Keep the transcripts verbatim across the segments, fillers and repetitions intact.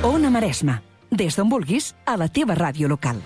Ona Maresma. Des d'on vulguis, a la teva ràdio local.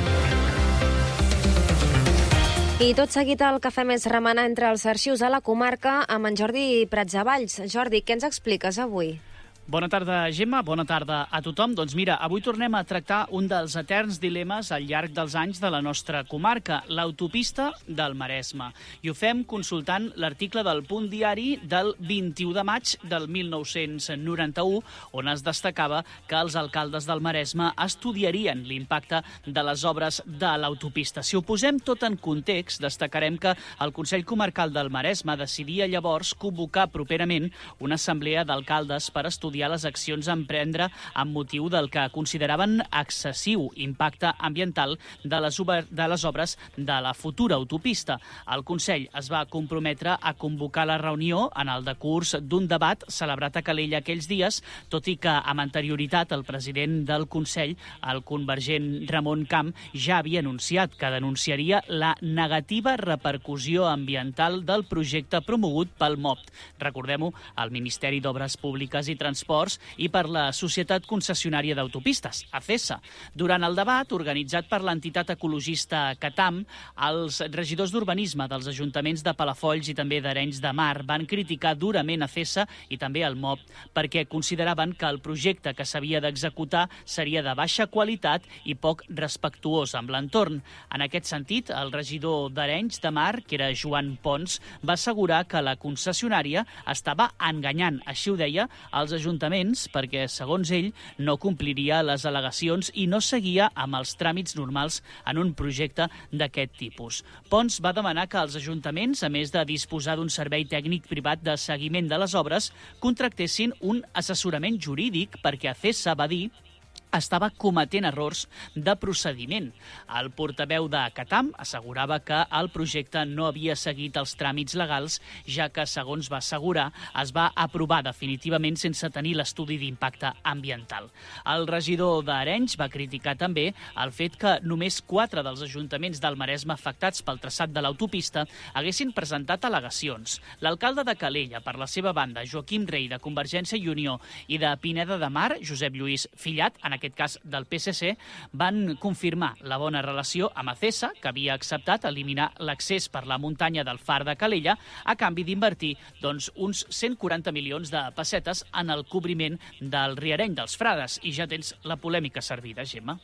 I tot seguit el que fem és remenar entre els arxius a la comarca amb en Jordi Pratsavalls. Jordi, què ens expliques avui? Bona tarda, Gemma. Bona tarda a tothom. Doncs mira, avui tornem a tractar un dels eterns dilemes al llarg dels anys de la nostra comarca, l'autopista del Maresme. I ho fem consultant l'article del Punt Diari del vint-i-u de maig del mil nou-cents noranta-u, on es destacava que els alcaldes del Maresme estudiarien l'impacte de les obres de l'autopista. Si ho posem tot en context, destacarem que el Consell Comarcal del Maresme decidia llavors convocar properament una assemblea d'alcaldes per estudiar les accions a emprendre amb motiu del que consideraven excessiu impacte ambiental de les, de les obres de la futura autopista. El Consell es va comprometre a convocar la reunió en el decurs d'un debat celebrat a Calella aquells dies, tot i que amb anterioritat el president del Consell, el convergent Ramon Camp, ja havia anunciat que denunciaria la negativa repercussió ambiental del projecte promogut pel M O P. Recordem-ho, el Ministeri d'Obres Públiques i Transports i per la Societat Concessionària d'Autopistes, ACESA. Durant el debat, organitzat per l'entitat ecologista Catam, els regidors d'urbanisme dels ajuntaments de Palafolls i també d'Arenys de Mar van criticar durament ACESA i també el M O P perquè consideraven que el projecte que s'havia d'executar seria de baixa qualitat i poc respectuós amb l'entorn. En aquest sentit, el regidor d'Arenys de Mar, que era Joan Pons, va assegurar que la concessionària estava enganyant, així ho deia, als ajuntaments perquè, segons ell, no compliria les al·legacions i no seguia amb els tràmits normals en un projecte d'aquest tipus. Pons va demanar que els ajuntaments, a més de disposar d'un servei tècnic privat de seguiment de les obres, contractessin un assessorament jurídic perquè ACESA, va dir, estava cometent errors de procediment. El portaveu de Catam assegurava que el projecte no havia seguit els tràmits legals, ja que, segons va assegurar, es va aprovar definitivament sense tenir l'estudi d'impacte ambiental. El regidor d'Arenys va criticar també el fet que només quatre dels ajuntaments del Maresme afectats pel traçat de l'autopista haguessin presentat al·legacions. L'alcalde de Calella, per la seva banda, Joaquim Rey, de Convergència i Unió, i de Pineda de Mar, Josep Lluís Fillat, en aquest cas del P S C, van confirmar la bona relació amb ACESA, que havia acceptat eliminar l'accés per la muntanya del Far de Calella a canvi d'invertir doncs, uns cent quaranta milions de pessetes en el cobriment del riareny dels Frares. I ja tens la polèmica servida, Gemma.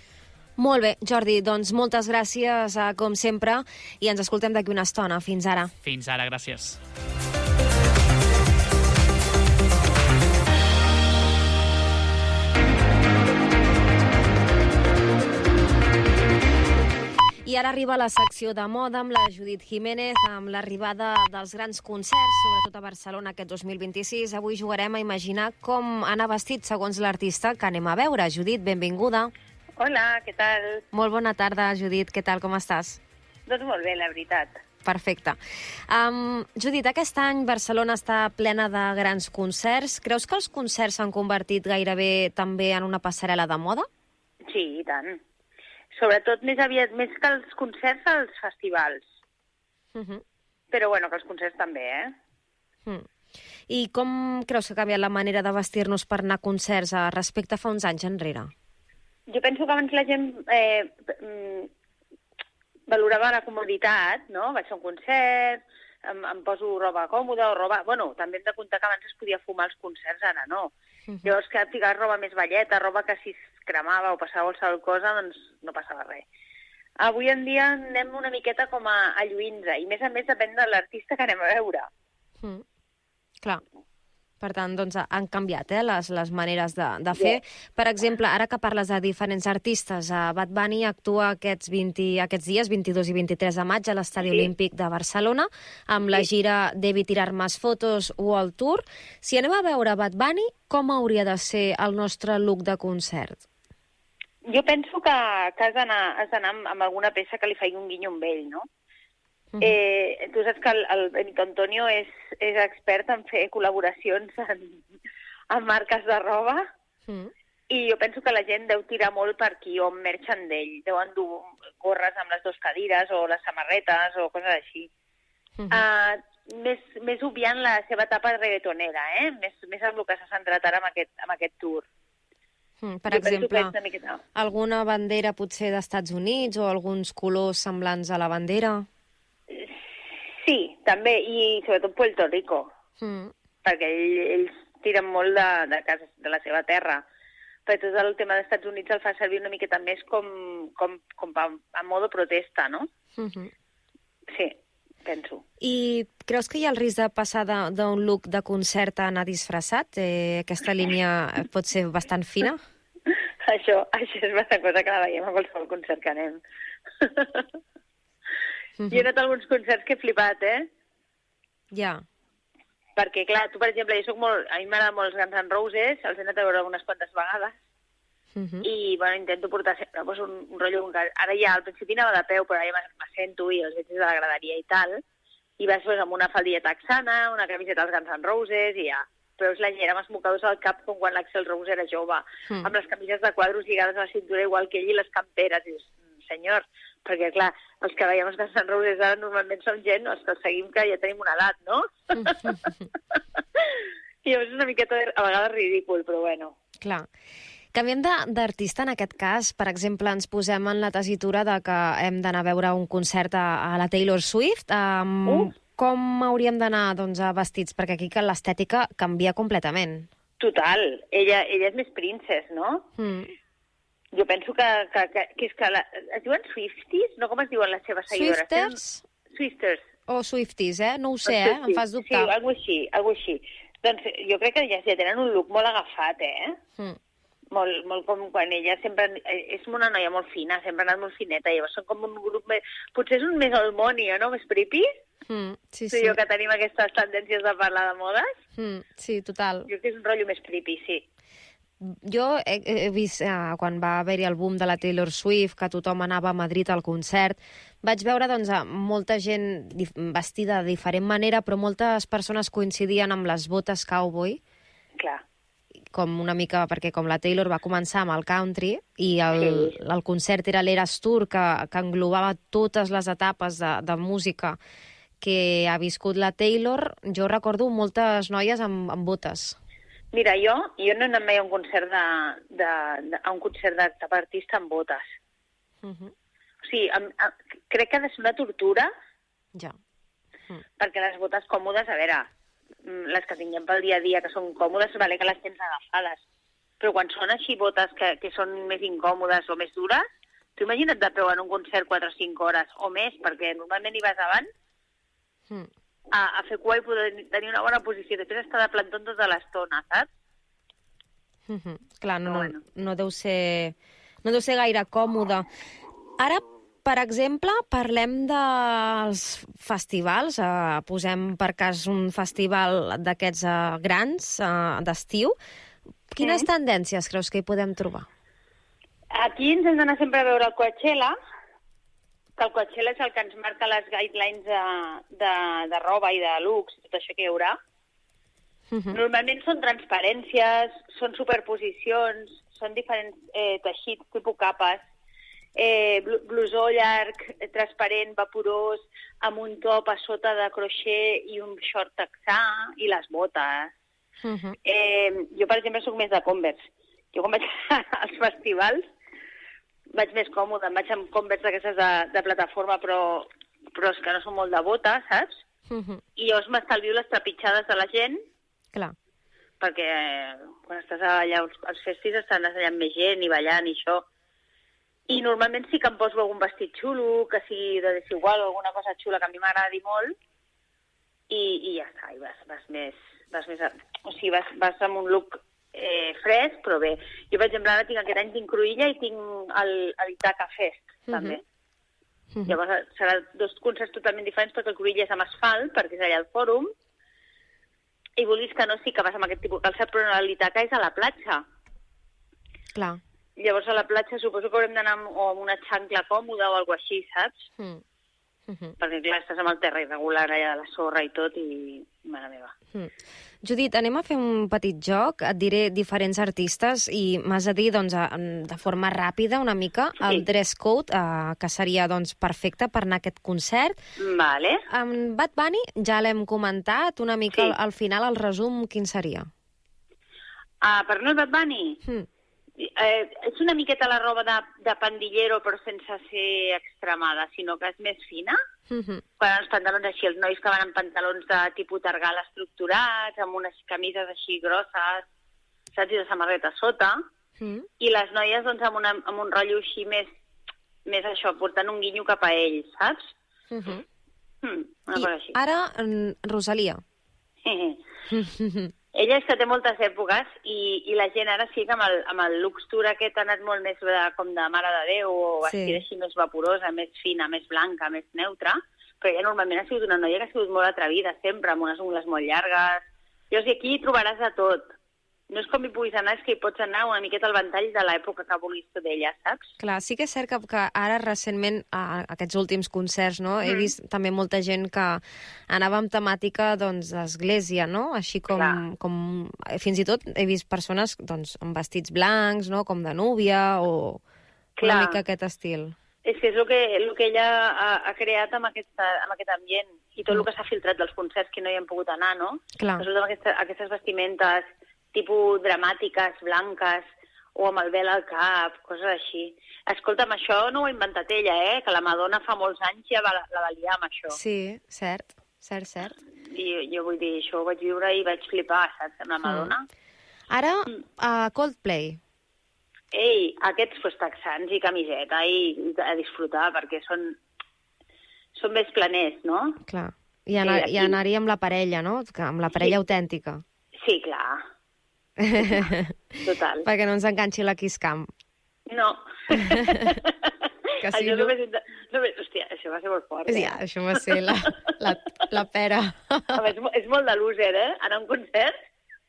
Molt bé, Jordi, doncs moltes gràcies, com sempre, i ens escoltem d'aquí una estona. Fins ara. Fins ara, gràcies. I ara arriba la secció de moda amb la Judit Jiménez, amb l'arribada dels grans concerts, sobretot a Barcelona aquest dos mil vint-i-sis. Avui jugarem a imaginar com anar vestit segons l'artista que anem a veure. Judit, benvinguda. Hola, què tal? Molt bona tarda, Judit. Què tal, com estàs? Doncs molt bé, la veritat. Perfecte. Um, Judit, aquest any Barcelona està plena de grans concerts. Creus que els concerts s'han convertit gairebé també en una passarel·la de moda? Sí, i tant. Sobretot més aviat, més que els concerts, als festivals. Uh -huh. Però bueno, que els concerts també, eh? Uh. I com creus que ha canviat la manera de vestir-nos per anar a concerts respecte a fa uns anys enrere? Jo penso que abans la gent eh, valorava la comoditat, no? Vaig a un concert, em, em poso roba còmoda o roba... Bueno, també hem de comptar que abans es podia fumar als concerts, ara no. Uh -huh. Llavors que ficar roba més velleta, roba que si es cremava o passava qualsevol cosa, doncs no passava res. Avui en dia anem una miqueta com a, a lluir-nos, i més a més depèn de l'artista que anem a veure. Mm. Clar. Per tant, doncs, han canviat eh, les, les maneres de, de fer. Yeah. Per exemple, ara que parles de diferents artistes, uh, Bad Bunny actua aquests, vint, aquests dies, vint-i-dos i vint-i-tres de maig, a l'Estadi sí. Olímpic de Barcelona, amb la gira Debí tirar más fotos World Tour. Si anem a veure Bad Bunny, com hauria de ser el nostre look de concert? Jo penso que, que has d'anar amb, amb alguna peça que li faci un guinyo amb ell, no? Uh -huh. eh, tu saps que el, el Benito Antonio és, és expert en fer col·laboracions en, en marques de roba, uh -huh. i jo penso que la gent deu tirar molt per aquí o amb merchan d'ell. Deuen dur gorres amb les dues cadires o les samarretes o coses així. Uh -huh. uh, més, més obviant la seva etapa reggaetonera, eh? Més, més amb el que s'ha centrat ara amb aquest, amb aquest tour. Mm, per jo exemple, una miqueta... alguna bandera potser d'Estats Units o alguns colors semblants a la bandera? Sí, també, i sobretot Puerto Rico, Mm. perquè ell, ells tiren molt de, de, casa, de la seva terra. Però tot el tema dels Estats Units el fa servir una miqueta més com, com, com a, a modo protesta, no? Mm-hmm. Sí, penso. I creus que hi ha el risc de passar de- d'un look de concert a anar disfressat? Eh, aquesta línia pot ser bastant fina? Això, això és una cosa que la veiem a qualsevol concert que anem. Mm-hmm. Jo he anat a alguns concerts que he flipat, eh? Ja. Perquè, clar, tu, per exemple, jo soc molt... A mi m'agrada molt els Guns N' Roses, els he anat a veure unes quantes vegades, Mm-hmm. i, bueno, intento portar sempre pues, un, un rotllo... Un... Ara ja, al principi anava de peu, però ara ja m'assento i els veig des de la graderia i tal, i vas pues, amb una faldilla texana, una camiseta dels Guns N' Roses, i ja... Veus la llera amb els mocadors al cap com quan l'Axl Rose era jove, Mm. amb les camises de quadros lligades a la cintura igual que ell i les camperes, i dius, senyor, perquè, clar, els que veiem els Guns N' Roses ara normalment som gent, els que els seguim que ja tenim una edat, no? I llavors és una miqueta, a vegades, ridícul, però bueno. Clar. Canviem de- d'artista en aquest cas. Per exemple, ens posem en la tessitura de que hem d'anar a veure un concert a, a la Taylor Swift. Um, Uh. Com hauríem d'anar doncs, a vestits? Perquè aquí que l'estètica canvia completament. Total, ella, ella és més princess, no? Mm. Jo penso que, que, que, que és que la, es diuen Swifties? No, com es diuen les seves seguidores? Swifters Swifters. o Swifties, eh? No ho sé, Els eh? Em Swifties. fas dubtar. Sí, alguna així, alguna així. Doncs jo crec que ja, ja tenen un look molt agafat, eh? Mm. Molt, molt com quan ella sempre... És una noia molt fina, sempre ha anat molt fineta, llavors són com un grup més... Potser és un més Almonio, no? Més preppy? Mm. Sí, Tu sí. i jo que tenim aquestes tendències de parlar de modes. Mm. Sí, total. Jo crec que és un rotllo més preppy, sí. Jo he, he vist, eh, quan va haver-hi el boom de la Taylor Swift, que tothom anava a Madrid al concert, vaig veure doncs, a molta gent dif- vestida de diferent manera, però moltes persones coincidien amb les botes cowboy, Clar. com una mica, perquè com la Taylor va començar amb el country i el, Sí. el concert era l'Eras Tour, que, que englobava totes les etapes de, de música que ha viscut la Taylor, jo recordo moltes noies amb, amb botes. Mira, jo, jo no he anat mai a un concert de, de, de, a un concert de cap artista amb botes. Uh -huh. O sigui, em, em, crec que ha de ser una tortura, Ja. perquè les botes còmodes, a veure, mm, les que tinguem pel dia a dia, que són còmodes, vale que les tens agafades. Però quan són així botes que, que són més incòmodes o més dures, tu imagina't de peu en un concert quatre o cinc hores o més, perquè normalment hi vas abans, Mm. a, a fer cua i poder tenir una bona posició. Després estar de plantón tota l'estona, saps? Uh -huh. Clar, no, Però no, bueno. no, deu ser, no deu ser gaire còmode. Ara, per exemple, parlem dels festivals. Uh, posem per cas un festival d'aquests uh, grans uh, d'estiu. Quines Mm. tendències creus que hi podem trobar? Aquí ens hem d'anar sempre a veure el Coachella, que el Coachella és el que ens marca les guidelines de, de, de roba i de looks, tot això que hi haurà. Uh -huh. Normalment són transparències, són superposicions, són diferents eh, teixits, tipus capes, eh, blu- blusó llarg, eh, transparent, vaporós, amb un top a sota de crochet i un short texà i les botes. Uh -huh. Eh, jo, per exemple, sóc més de Converse. Jo quan vaig als festivals vaig més còmode, em vaig amb Converse d'aquestes de, de plataforma, però, però és que no són molt de bota, saps? Uh -huh. I llavors m'estalvio les trepitjades de la gent, Clar. perquè eh, quan estàs allà als, als festis estan allà amb més gent i ballant i això. I normalment sí que em poso algun vestit xulo, que sigui de desigual o alguna cosa xula que a mi m'agradi molt, i, i ja està, i vas, vas més... Vas més a, o sigui, vas, vas amb un look eh, fresc, però bé. Jo, per exemple, ara tinc aquest any tinc Cruïlla i tinc el, el Itaca Fest, Mhm. també. Uh -huh. Llavors seran dos concerts totalment diferents perquè el Cruïlla és amb asfalt, perquè és allà al fòrum, i vulguis que no, sí que vas amb aquest tipus de calçat, però l'Itaca és a la platja. Clar. Llavors a la platja suposo que haurem d'anar amb, o amb una xancla còmoda o alguna així, saps? Mm. Uh -huh. Perquè, clar, estàs amb el terra irregular allà de la sorra i tot, i mare meva. Mm. Judit, anem a fer un petit joc. Et diré diferents artistes i m'has de dir, doncs, a- de forma ràpida, una mica, el Sí. dress code, eh, que seria, doncs, perfecte per anar a aquest concert. Vale. Amb Bad Bunny ja l'hem comentat, una mica Sí. al, al final el resum, quin seria? Ah, per no el Bad Bunny? Mm. Eh, és una miqueta la roba de, de pandillero, però sense ser extremada, sinó que és més fina. Uh-huh. Quan els pantalons així, els nois que van amb pantalons de tipus tergal estructurats, amb unes camises així grosses, saps? I de samarreta sota. Uh-huh. I les noies, doncs, amb, una, amb un rotllo així més, més això, portant un guinyo cap a ells, saps? Uh-huh. Mm, una I cosa així. ara, Rosalia. Ella és que té moltes èpoques i, i la gent ara sí que amb el, amb el luxture aquest ha anat molt més de, com de Mare de Déu o sí. Vestida així més vaporosa, més fina, més blanca, més neutra, però ella normalment ha sigut una noia que ha sigut molt atrevida sempre, amb unes ungles molt llargues. Llavors, aquí hi trobaràs de tot. No és com hi puguis anar, és que hi pots anar una miqueta al ventall de l'època que vulguis tu d'ella, saps? Clar, sí que és cert que, que ara recentment, a aquests últims concerts, no, mm. he vist també molta gent que anava amb temàtica doncs, d'església, no? Així com, com... Fins i tot he vist persones doncs, amb vestits blancs, no? Com de núvia, o Clar. Una mica aquest estil. És que és el que, el que ella ha, ha creat amb, aquesta, amb aquest ambient i tot mm. el que s'ha filtrat dels concerts que no hi han pogut anar, no? Clar. Resulta amb aquesta, aquestes vestimentes tipus dramàtiques, blanques, o amb el vel al cap, coses així. Escolta'm, això no ho ha inventat ella, eh? Que la Madonna fa molts anys ja va, la va liar amb això. Sí, cert, cert, cert. I jo, jo vull dir, això ho vaig viure i vaig flipar, saps, amb la Madonna. Mm. Ara, mm. Uh, Coldplay. Ei, aquests pues, texans i camiseta i a disfrutar, perquè són, són més planers, no? Clar, i, anar, sí, i anar-hi amb la parella, no? Amb la parella sí. autèntica. Sí, clar. Total. Perquè no ens enganxi la Kiss Cam. No. Que si això no... només, només... Hòstia, això va ser molt fort. Sí, eh? això va ser la, la, la pera. Home, és, és molt de loser, eh? Anar a un concert.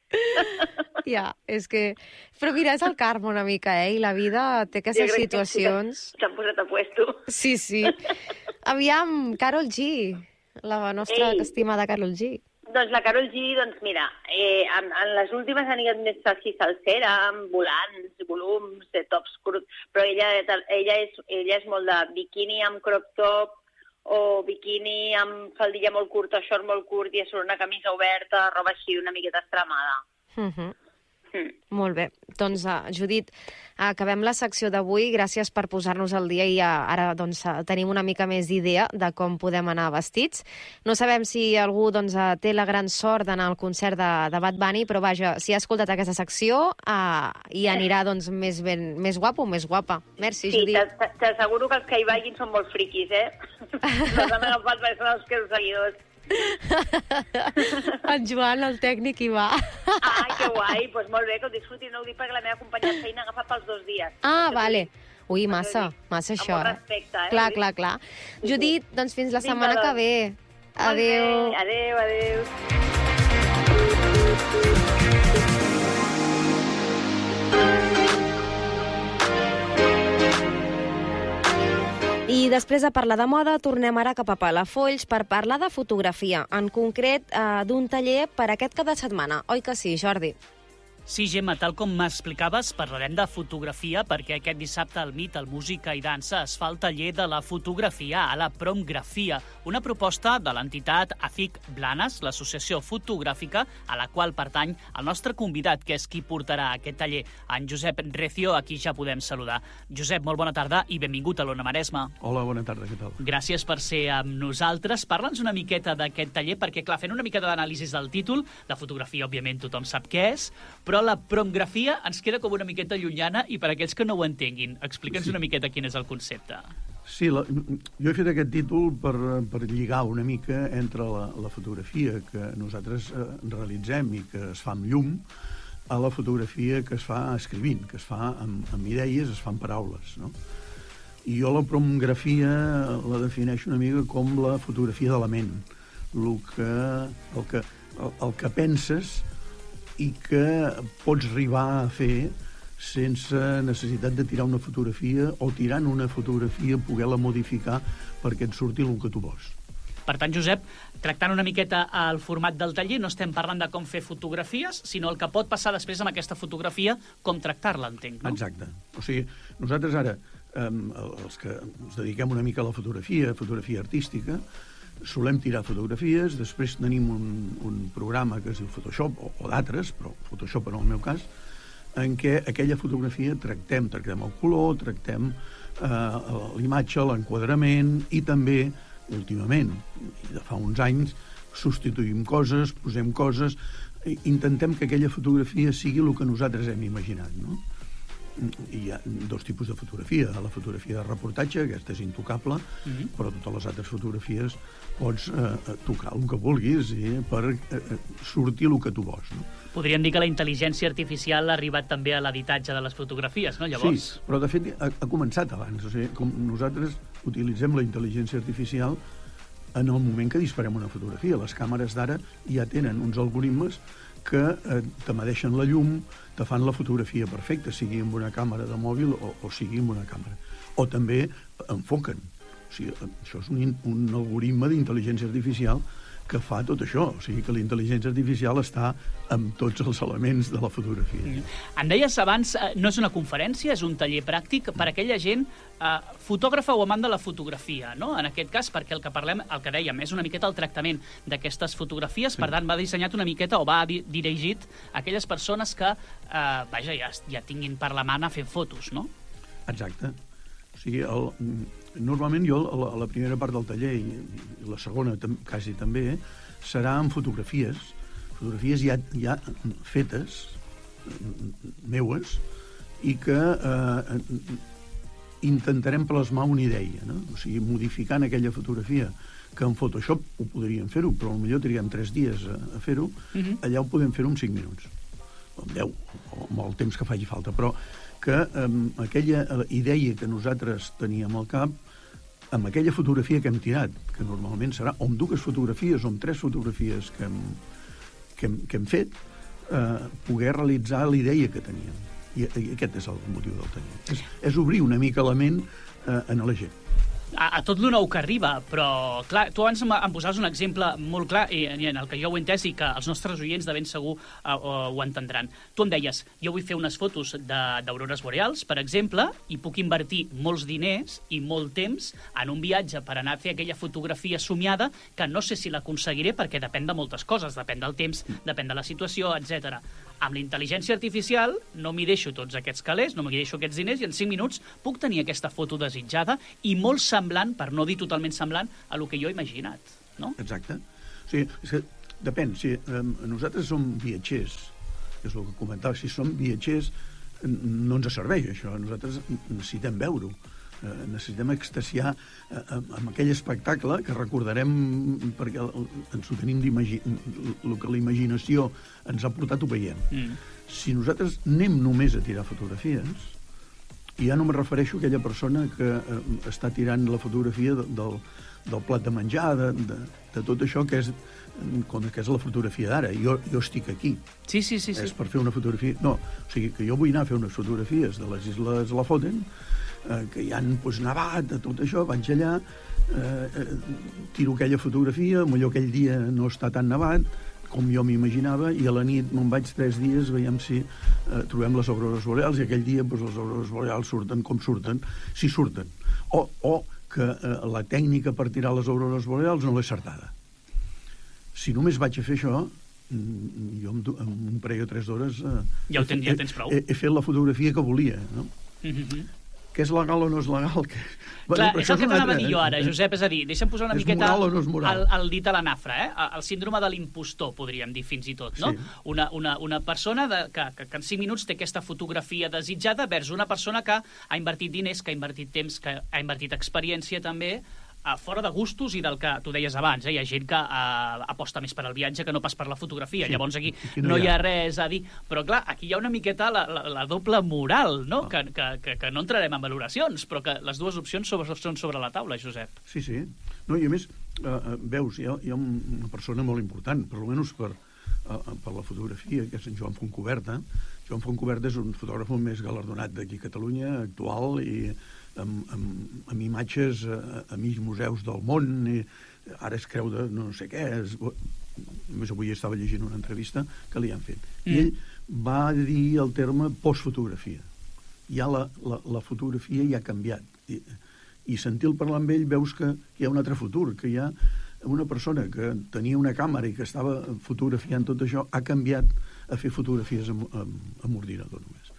Ja, és que... Però mira, és el karma una mica, eh? I la vida té aquestes situacions... S'han posat a puesto. Sí, sí. Aviam, Karol G, la nostra Ei. estimada Karol G. Doncs la Karol G, doncs mira, eh, en, en les últimes han anat més així salsera, amb volants, volums, de tops curts, però ella, ella, és, ella és molt de bikini amb crop top, o bikini amb faldilla molt curta, short molt curt, i a sobre una camisa oberta, roba així una miqueta estremada. Mhm. Mm. Molt bé. Doncs, uh, Judit, acabem la secció d'avui. Gràcies per posar-nos al dia i uh, ara doncs, uh, tenim una mica més d'idea de com podem anar vestits. No sabem si algú doncs, uh, té la gran sort d'anar al concert de, de Bad Bunny, però vaja, si ha escoltat aquesta secció uh, hi anirà doncs, més, ben, més guapo, més guapa. Merci, sí, Judit. Sí, t'asseguro que els que hi vagin són molt friquis, eh? Els han agafat perquè són els que els seguidors. En Joan, el tècnic, hi va. Ah, que guai, doncs pues molt bé, que ho disfrutin. No ho dic perquè la meva companya de feina ha agafat pels dos dies. Ah, vale. Ui, massa, massa això. Amb molt respecte, eh? Clar, clar, clar. Sí, Judit, sí. doncs fins la setmana que ve. Adéu. Adéu, adéu. I després de parlar de moda, tornem ara cap a Palafolls per parlar de fotografia, en concret eh, d'un taller per aquest cap de setmana. Oi que sí, Jordi? Sí, Gemma, tal com m'explicaves, parlarem de fotografia perquè aquest dissabte al MIT, al Música i Dansa, es fa el taller de la fotografia a la Promgrafia, una proposta de l'entitat A F I C Blanes, l'associació fotogràfica a la qual pertany el nostre convidat, que és qui portarà aquest taller, en Josep Recio, a qui ja podem saludar. Josep, molt bona tarda i benvingut a l'Ona Maresma. Hola, bona tarda, què tal? Gràcies per ser amb nosaltres. Parla'ns una miqueta d'aquest taller, perquè, clar, fent una miqueta d'anàlisi del títol, de fotografia, òbviament, tothom sap què és, però la promgrafia ens queda com una miqueta llunyana i per aquells que no ho entenguin, explica'ns sí. una miqueta quin és el concepte. Sí, la, jo he fet aquest títol per, per lligar una mica entre la, la fotografia que nosaltres eh, realitzem i que es fa amb llum a la fotografia que es fa escrivint, que es fa amb, amb idees, es fan paraules, no? I jo la promgrafia la defineixo una mica com la fotografia de la ment, el que, el que, el, el que penses i que pots arribar a fer sense necessitat de tirar una fotografia o tirant una fotografia poder-la modificar perquè et surti el que tu vols. Per tant, Josep, tractant una miqueta el format del taller, no estem parlant de com fer fotografies, sinó el que pot passar després amb aquesta fotografia, com tractar-la, entenc, no? Exacte. O sigui, nosaltres ara, eh, els que ens dediquem una mica a la fotografia, fotografia artística, solem tirar fotografies, després tenim un, un programa que es diu Photoshop, o, o d'altres, però Photoshop en el meu cas, en què aquella fotografia tractem, tractem el color, tractem eh, l'imatge, l'enquadrament, i també, últimament, de fa uns anys, substituïm coses, posem coses, intentem que aquella fotografia sigui el que nosaltres hem imaginat, no? Hi ha dos tipus de fotografia. La fotografia de reportatge, aquesta és intocable, mm-hmm. però totes les altres fotografies pots eh, tocar el que vulguis eh, per eh, sortir el que tu vols, no? Podríem dir que la intel·ligència artificial ha arribat també a l'editatge de les fotografies, no? Llavors... Sí, però de fet ha, ha començat abans. O sigui, com nosaltres utilitzem la intel·ligència artificial en el moment que disparem una fotografia. Les càmeres d'ara ja tenen uns algoritmes que eh, te medeixen la llum, te fan la fotografia perfecta, sigui amb una càmera de mòbil o, o sigui amb una càmera. O també enfoquen. O sigui, això és un, un algoritme d'intel·ligència artificial que fa tot això. O sigui que la intel·ligència artificial està amb tots els elements de la fotografia. Mm. Em deies abans, no és una conferència, és un taller pràctic per a aquella gent eh, fotògrafa o amant de la fotografia, no? En aquest cas, perquè el que parlem, el que dèiem, és una miqueta el tractament d'aquestes fotografies, sí. Per tant, va dissenyat una miqueta o va di dirigit a aquelles persones que, eh, vaja, ja, ja tinguin per la mà anar fent fotos, no? Exacte. O sigui, el, normalment jo, la, la primera part del taller i, i la segona tam, quasi també, serà amb fotografies, fotografies ja, ja fetes, meues, i que eh, intentarem plasmar una idea, no? O sigui, modificant aquella fotografia, que en Photoshop ho podríem fer-ho, però potser triguem tres dies a, a fer-ho, uh-huh. Allà ho podem fer-ho en cinc minuts, o en deu, o amb el temps que faci falta, però que amb aquella idea que nosaltres teníem al cap, amb aquella fotografia que hem tirat, que normalment serà o amb dues fotografies o amb tres fotografies que hem, que hem, que hem fet, eh, poder realitzar la idea que teníem. I, i aquest és el motiu del taller. És, és obrir una mica la ment eh, en la gent. A, a tot lo nou que arriba, però clar, tu abans em, em posaves un exemple molt clar i, i en el que jo ho he entès i que els nostres oients de ben segur uh, uh, ho entendran. Tu em deies, jo vull fer unes fotos d'aurores boreals, per exemple, i puc invertir molts diners i molt temps en un viatge per anar a fer aquella fotografia somiada que no sé si l'aconseguiré perquè depèn de moltes coses, depèn del temps, depèn de la situació, etcètera. Amb la intel·ligència artificial no m'hi deixo tots aquests calés, no m'hi deixo aquests diners i en cinc minuts puc tenir aquesta foto desitjada i molt semblant, per no dir totalment semblant, a lo que jo he imaginat, no? Exacte. O sigui, és que depèn. Si eh, nosaltres som viatgers, és el que comentava, si som viatgers no ens serveix això, nosaltres necessitem veure-ho. Eh, necessitem extasiar eh, amb aquell espectacle que recordarem perquè ens ho tenim d'imaginar, el que la imaginació ens ha portat ho veiem. Mm. Si nosaltres anem només a tirar fotografies, i ja no me refereixo a aquella persona que eh, està tirant la fotografia de, del, del plat de menjar, de, de, de tot això que és, com que és la fotografia d'ara. Jo, jo estic aquí. Sí, sí, sí, sí. És per fer una fotografia... No, o sigui, que jo vull anar a fer unes fotografies de les Isles Lofoten, eh, que hi han pues, nevat, tot això, vaig allà, eh, eh, tiro aquella fotografia, potser aquell dia no està tan nevat, com jo m'imaginava, i a la nit me'n vaig tres dies, veiem si eh, trobem les aurores boreals, i aquell dia doncs, les aurores boreals surten com surten, si surten. O, o que eh, la tècnica per tirar les aurores boreals no l'he acertada. Si només vaig a fer això, jo en un parell o tres d'hores eh, ja, ten, ja tens prou. He, he fet la fotografia que volia, no? Mm-hmm. Que és legal o no és legal? Que... Clar, bueno, és el que t'anava a dir jo ara, Josep, és a dir, deixa'm posar una és miqueta moral o no és moral? el, el dit a la nafra, eh? El síndrome de l'impostor, podríem dir fins i tot, no? Sí. Una, una, una persona de, que, que, que en cinc minuts té aquesta fotografia desitjada vers una persona que ha invertit diners, que ha invertit temps, que ha invertit experiència també, fora de gustos i del que tu deies abans, eh? Hi ha gent que uh, aposta més per al viatge que no pas per la fotografia, sí. Llavors aquí, aquí no, no hi ha res a dir, però clar, aquí hi ha una miqueta la, la, la doble moral, no? Oh. Que, que, que, que no entrarem en valoracions, però que les dues opcions sobre, són sobre la taula, Josep. Sí, sí, no, i a més uh, veus, hi ha, hi ha una persona molt important, per almenys per, uh, per la fotografia, que és en Joan Fontcoberta. Joan Fontcoberta és un fotògraf més galardonat d'aquí a Catalunya, actual, i amb, amb, amb imatges a, a mig museus del món, i ara es creu de no sé què, és, només avui estava llegint una entrevista que li han fet. Mm. I ell va dir el terme postfotografia. Ja la, la, la fotografia ja ha canviat. I, i sentir-lo parlar amb ell veus que hi ha un altre futur, que hi ha una persona que tenia una càmera i que estava fotografiant tot això, ha canviat a fer fotografies amb, amb, amb ordinador només.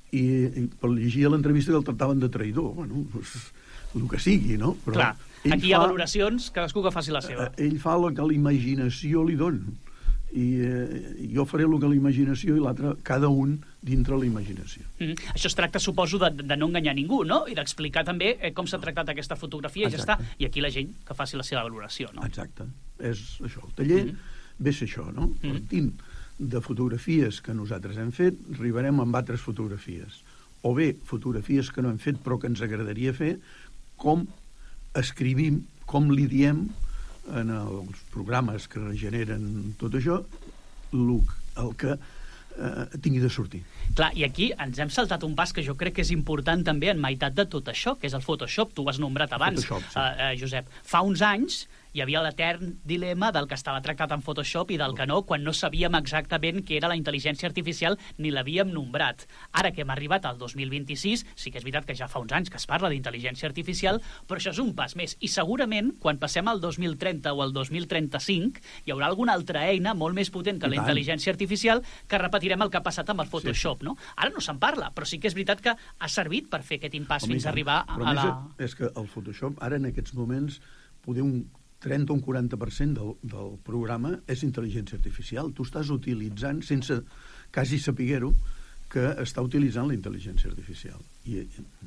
i, i per llegir a l'entrevista que el tractaven de traïdor. Bueno, doncs, el que sigui, no? Però clar, aquí hi ha fa, valoracions, cadascú que faci la seva. Ell fa el que l'imaginació li dona. I eh, jo faré el que la imaginació i l'altre, cada un dintre la imaginació. Mm. Això es tracta, suposo, de, de no enganyar ningú, no? I d'explicar també eh, com s'ha tractat aquesta fotografia. Exacte. I ja està. I aquí la gent que faci la seva valoració, no? Exacte. És això. El taller mm. ve ser això, no? Mm. Partint de fotografies que nosaltres hem fet, arribarem amb altres fotografies. O bé fotografies que no hem fet però que ens agradaria fer, com escrivim, com li diem en els programes que generen tot això, el, el que eh, tingui de sortir. Clar, i aquí ens hem saltat un pas que jo crec que és important també en meitat de tot això, que és el Photoshop. Tu ho has nombrat abans, Photoshop, sí. uh, uh, Josep. Fa uns anys hi havia l'etern dilema del que estava tractat en Photoshop i del que no, quan no sabíem exactament què era la intel·ligència artificial ni l'havíem nombrat. Ara que hem arribat al dos mil vint-i-sis, sí que és veritat que ja fa uns anys que es parla d'intel·ligència artificial, però això és un pas més. I segurament, quan passem al dos mil trenta o al dos mil trenta-cinc, hi haurà alguna altra eina molt més potent que la intel·ligència artificial que repetirem el que ha passat amb el Photoshop, sí. no? Ara no se'n parla, però sí que és veritat que ha servit per fer aquest impàs Home, fins a arribar a, a la... És que el Photoshop, ara en aquests moments, poder un trenta o un quaranta per cent del, del programa és intel·ligència artificial. Tu estàs utilitzant, sense quasi saber-ho, que està utilitzant la intel·ligència artificial. I,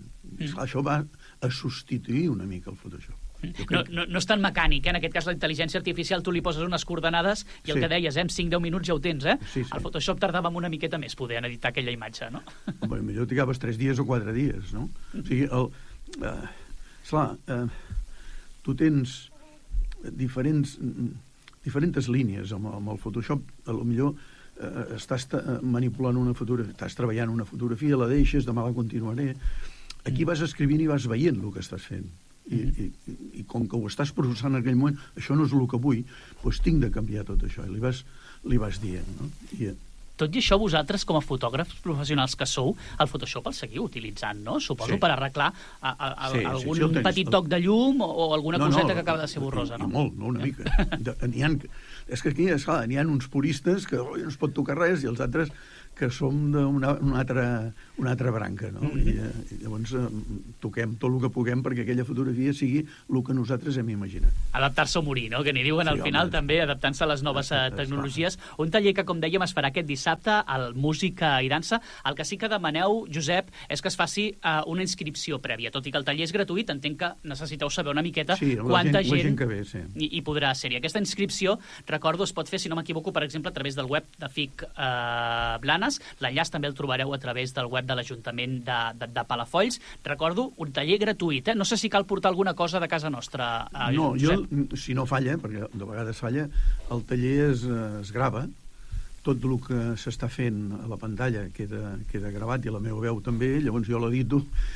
i mm. això va a substituir una mica el Photoshop. No, no, no és tan mecànic, eh? En aquest cas la intel·ligència artificial tu li poses unes coordenades i el sí. que deies, eh? en cinc deu minuts ja ho tens, eh? Sí, sí. El Photoshop tardava una miqueta més poder editar aquella imatge, no? Bé, millor trigaves tres dies o quatre dies, no? Mm. O sigui, el... Eh, esclar, eh, tu tens diferents, diferents línies amb, amb el Photoshop. A lo millor eh, estàs manipulant una fotografia, estàs treballant una fotografia, la deixes, demà la continuaré. Aquí vas escrivint i vas veient el que estàs fent. I, mm-hmm. i, i com que ho estàs processant en aquell moment, això no és el que vull, doncs tinc de canviar tot això. I li vas, li vas dient, no? I, tot i això, vosaltres, com a fotògrafs professionals que sou, el Photoshop el seguiu utilitzant, no? Suposo sí. per arreglar a, a, a, sí, algun sí, sí, petit toc de llum o, o alguna no, coseta no, que acaba de ser borrosa, no? I molt, no, una mica. N'hi ha, és que aquí esclar, n'hi ha uns puristes que oh, no es pot tocar res i els altres que som d'una una altra, una altra branca, no? Mm-hmm. I, I llavors eh, toquem tot el que puguem perquè aquella fotografia sigui el que nosaltres hem imaginat. Adaptar-se o morir, no? Que n'hi diuen sí, al final home, també, adaptant-se a les noves uh, tecnologies. Un taller que, com dèiem, es farà aquest dissabte al Música i Dansa. El que sí que demaneu, Josep, és que es faci uh, una inscripció prèvia. Tot i que el taller és gratuït, entenc que necessiteu saber una miqueta sí, quanta gent, gent, gent que ve, sí. hi, hi podrà ser. I aquesta inscripció, recordo, es pot fer, si no m'equivoco, per exemple, a través del web de F I C uh, Blanes. L'enllaç també el trobareu a través del web de l'Ajuntament de, de, de Palafolls. Recordo, un taller gratuït, eh? No sé si cal portar alguna cosa de casa nostra. Eh, no, jo, si no falla, perquè de vegades falla, el taller es, es grava, tot el que s'està fent a la pantalla queda, queda gravat, i la meva veu també, llavors jo l'edito,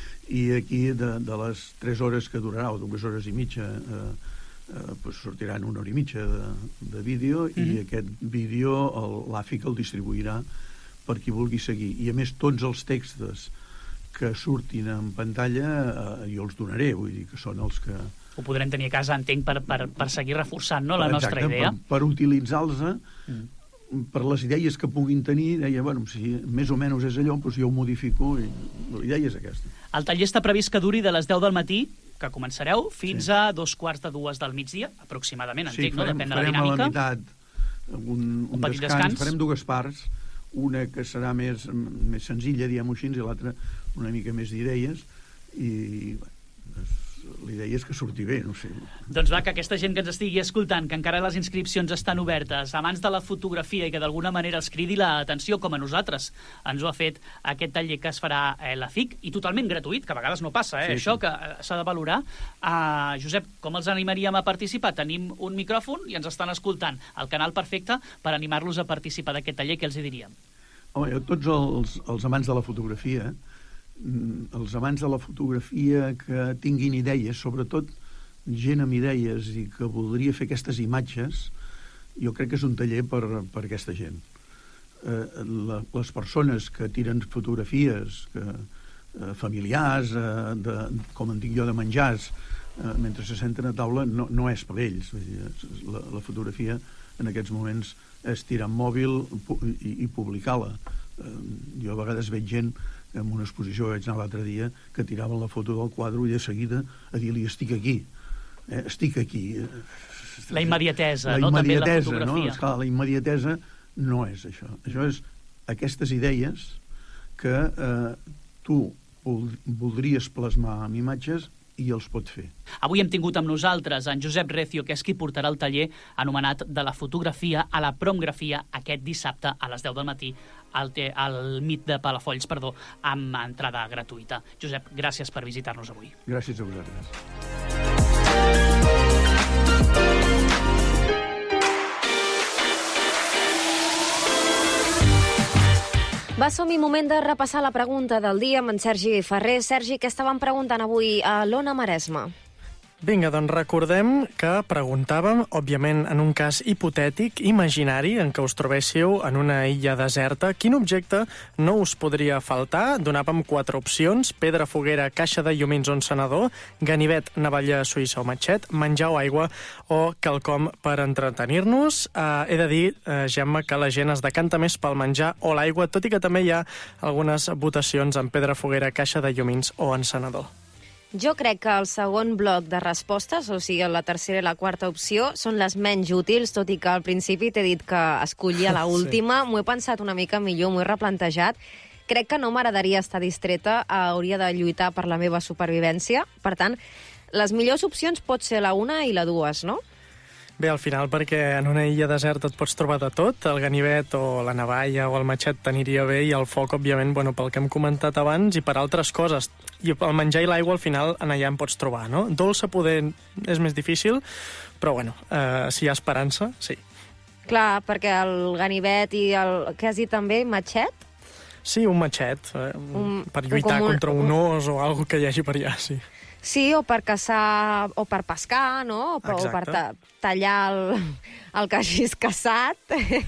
i aquí de, de les tres hores que durarà, o dues hores i mitja, eh, eh, pues sortiran una hora i mitja de, de vídeo, mm-hmm. i aquest vídeo l'A F I C el distribuirà per qui vulgui seguir. I a més tots els textos que surtin en pantalla eh, jo els donaré, vull dir que són els que... Ho podrem tenir a casa, entenc, per, per, per seguir reforçant, no, la Exacte, nostra idea. Per, per utilitzar-los mm. per les idees que puguin tenir, deia, bueno, si més o menys és allò, doncs jo ho modifico i la idea és aquesta. El taller està previst que duri de les deu del matí, que començareu, fins sí. a dos quarts de dues del migdia, aproximadament, entenc, sí, farem, no? Depèn de la dinàmica. Sí, farem a la meitat un, un, un petit descans, descans. Farem dues parts, una que serà més, més senzilla, diguem-ho així, i l'altra una mica més d'idees, i l'idea és que surti bé, no sé. Doncs va, que aquesta gent que ens estigui escoltant, que encara les inscripcions estan obertes, amants de la fotografia i que d'alguna manera els cridi l'atenció, com a nosaltres ens ho ha fet aquest taller que es farà eh, la F I C, i totalment gratuït, que a vegades no passa, eh, sí, això, sí. que s'ha de valorar. Uh, Josep, com els animaríem a participar? Tenim un micròfon i ens estan escoltant. El canal perfecte per animar-los a participar d'aquest taller, què els hi diríem? Home, tots els, els amants de la fotografia, els amants de la fotografia que tinguin idees, sobretot gent amb idees i que voldria fer aquestes imatges, jo crec que és un taller per, per aquesta gent. Eh, la, les persones que tiren fotografies que, eh, familiars, eh, de, com en dic jo, de menjars, eh, mentre se senten a taula, no, no és per ells. Vull dir, la, la fotografia en aquests moments és tirar amb mòbil i, i publicar-la. Eh, jo a vegades veig gent que en una exposició vaig anar l'altre dia, que tiraven la foto del quadre i de seguida a dir-li estic aquí, eh, estic aquí. La immediatesa, la no? Immediatesa, també la fotografia. No? Esclar, la immediatesa no és això. Això és aquestes idees que eh, tu voldries plasmar amb imatges i els pot fer. Avui hem tingut amb nosaltres en Josep Recio, que és qui portarà el taller anomenat de la fotografia a la promgrafia aquest dissabte a les deu del matí al, te, al M I T de Palafolls, perdó, amb entrada gratuïta. Josep, gràcies per visitar-nos avui. Gràcies a vosaltres. Va, som-hi, moment de repassar la pregunta del dia amb en Sergi Ferrer. Sergi, què estàvem preguntant avui a l'Ona Maresme? Vinga, doncs recordem que preguntàvem, òbviament en un cas hipotètic, imaginari, en què us trobéssiu en una illa deserta, quin objecte no us podria faltar? Donàvem quatre opcions: pedra, foguera, caixa de llumins o encenedor, ganivet, navalla suïssa o matxet, menjar o aigua o quelcom per entretenir-nos. Uh, he de dir, uh, Gemma, que la gent es decanta més pel menjar o l'aigua, tot i que també hi ha algunes votacions en pedra, foguera, caixa de llumins o encenedor. Jo crec que el segon bloc de respostes, o sigui, la tercera i la quarta opció, són les menys útils, tot i que al principi t'he dit que escollia la última. Sí. M'ho he pensat una mica millor, m'ho he replantejat. Crec que no m'agradaria estar distreta, hauria de lluitar per la meva supervivència. Per tant, les millors opcions pot ser la una i la dues, no? Bé, al final, perquè en una illa deserta et pots trobar de tot, el ganivet o la navalla o el matxet t'aniria bé, i el foc, òbviament, bueno, pel que hem comentat abans, i per altres coses. I el menjar i l'aigua, al final, en allà en pots trobar, no? Dolça poder és més difícil, però, bueno, eh, si hi ha esperança, sí. Clar, perquè el ganivet i el... Què has dit també? Matxet? Sí, un matxet, eh, un, per lluitar un, contra un os o alguna que hi hagi per allà, sí. Sí, o per caçar, o per pescar, no? O per, o per ta tallar el, el que hagis caçat.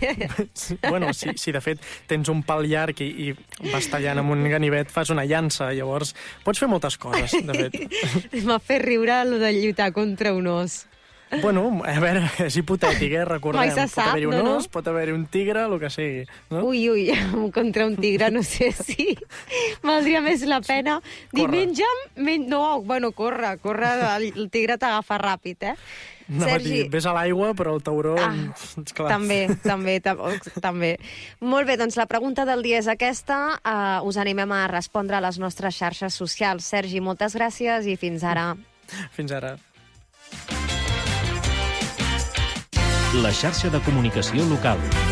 Bueno, si, si de fet tens un pal llarg i, i vas tallant amb un ganivet, fas una llança, llavors pots fer moltes coses, de fet. M'ha fet riure el de lluitar contra un os. Bueno, a veure, és hipotètic, eh? Recordem. Mai se sap, pot haver-hi un no, os, no? pot haver-hi un tigre, el que sigui. No? Ui, ui, contra un tigre no sé si valdria més la pena. Dir, menja'm, men... no, bueno, corre, corre, el tigre t'agafa ràpid, eh? No, Sergi... dir, ves a l'aigua, però el tauró... Ah, clar. També, també, també. Molt bé, doncs la pregunta del dia és aquesta. Uh, us animem a respondre a les nostres xarxes socials. Sergi, moltes gràcies i fins ara. Fins ara. La xarxa de comunicació local.